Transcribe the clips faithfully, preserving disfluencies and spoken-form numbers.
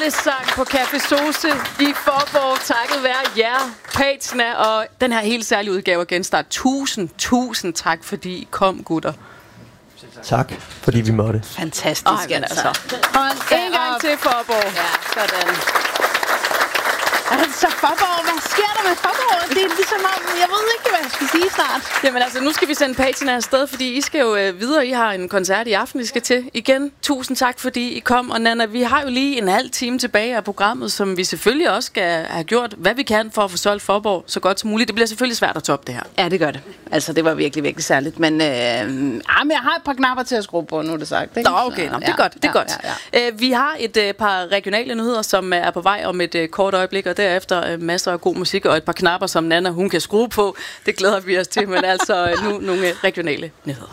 fællessang på Café Sose i Faaborg. Takket være jer, Patina, og den her helt særlige udgave af Genstart. Tusind, tusind tak, fordi I kom, gutter. Tak, fordi vi måtte. Fantastisk, Ej, altså. Hold en gang til, Faaborg. Ja, sådan. Altså, Faaborg, hvad sker der med Faaborg? Det er ligesom om, jeg ved ikke, hvad jeg skal sige snart. Jamen altså, nu skal vi sende Patina afsted, fordi I skal jo øh, videre. I har en koncert i aften, I skal til. Igen, tusind tak, fordi I kom. Og Nanna, vi har jo lige en halv time tilbage af programmet, som vi selvfølgelig også skal have gjort, hvad vi kan for at få solgt Faaborg så godt som muligt. Det bliver selvfølgelig svært at toppe det her. Ja, det gør det. Altså, det var virkelig, virkelig særligt. Men, øh, ah, men jeg har et par knapper til at skrue på, nu er det sagt. Ikke? Nå, okay. Nå, det er ja, godt. Det er ja, godt. Ja, ja. Øh, vi har et øh, par regionale nyheder, som er på vej om et øh, kort øjeblik, og derefter øh, masser af god musik og et par knapper, som Nanna, hun kan skrue på. Det glæder vi os til, men altså nu nogle regionale nyheder.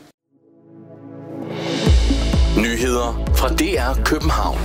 Nyheder fra D R København.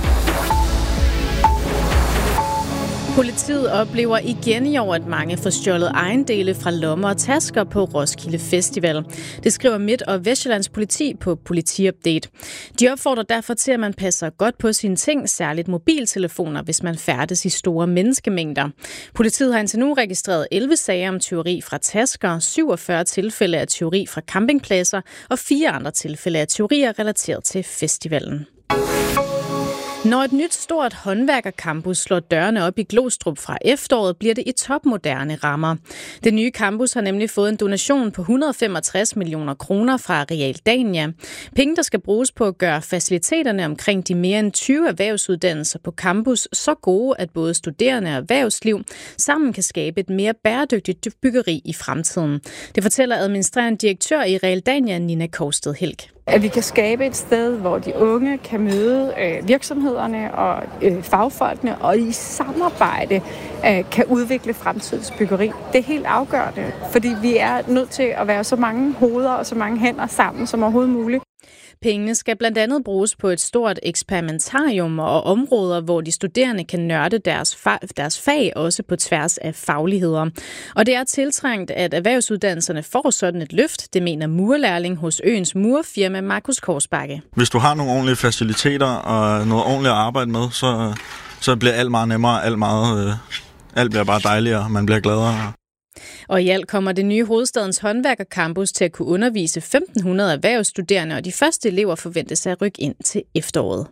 Politiet oplever igen i år, at mange får stjålet ejendele fra lommer og tasker på Roskilde Festival. Det skriver Midt- og Vestjyllands politi på Politiupdate. De opfordrer derfor til, at man passer godt på sine ting, særligt mobiltelefoner, hvis man færdes i store menneskemængder. Politiet har indtil nu registreret elleve sager om tyveri fra tasker, syvogfyrre tilfælde af tyveri fra campingpladser og fire andre tilfælde af tyverier relateret til festivalen. Når et nyt stort håndværkercampus slår dørene op i Glostrup fra efteråret, bliver det i topmoderne rammer. Det nye campus har nemlig fået en donation på et hundrede og femogtres millioner kroner fra Realdania. Penge, der skal bruges på at gøre faciliteterne omkring de mere end tyve erhvervsuddannelser på campus så gode, at både studerende og erhvervsliv sammen kan skabe et mere bæredygtigt byggeri i fremtiden. Det fortæller administrerende direktør i Realdania, Nina Korsted Helg. At vi kan skabe et sted, hvor de unge kan møde øh, virksomhederne og øh, fagfolkene, og i samarbejde øh, kan udvikle fremtidens byggeri. Det er helt afgørende, fordi vi er nødt til at være så mange hoveder og så mange hænder sammen som overhovedet muligt. Pengene skal blandt andet bruges på et stort eksperimentarium og områder, hvor de studerende kan nørde deres, fa- deres fag også på tværs af fagligheder. Og det er tiltrængt, at erhvervsuddannelserne får sådan et løft, det mener murerlærling hos øens murerfirma Markus Korsbakke. Hvis du har nogle ordentlige faciliteter og noget ordentligt at arbejde med, så, så bliver alt meget nemmere, alt, meget, øh, alt bliver bare dejligere, man bliver gladere. Og i alt kommer det nye Hovedstadens Håndværkercampus til at kunne undervise femten hundrede erhvervsstuderende, og de første elever forventes at rykke ind til efteråret.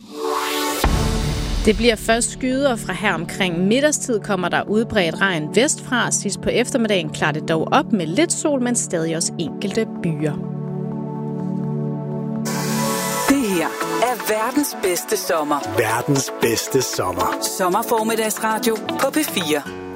Det bliver først skyder fra her omkring middagstid, kommer der udbredt regn vestfra. Sidst på eftermiddagen klarer det dog op med lidt sol, men stadig også enkelte byer. Det her er verdens bedste sommer. Verdens bedste sommer. Sommerformiddagsradio på P fire.